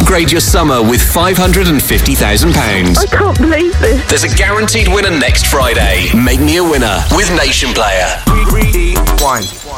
upgrade your summer with £550,000. I can't believe this. There's a guaranteed winner next Friday. Make me a winner with Nation Player. 3, 2, 1.